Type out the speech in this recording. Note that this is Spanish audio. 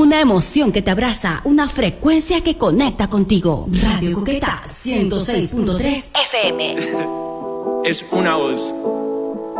Una emoción que te abraza, una frecuencia que conecta contigo. Radio Coqueta 106.3 FM. Es una voz.